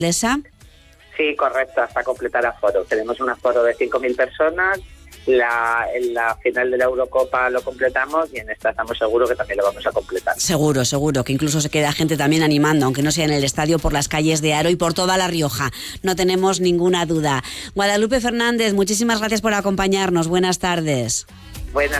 ¿Lesa? Sí, correcto, hasta completar aforo. Tenemos un aforo de 5.000 personas. En la final de la Eurocopa lo completamos y en esta estamos seguros que también lo vamos a completar. Seguro, que incluso se queda gente también animando, aunque no sea en el estadio, por las calles de Haro y por toda La Rioja. No tenemos ninguna duda. Guadalupe Fernández, muchísimas gracias por acompañarnos. Buenas tardes. Buenas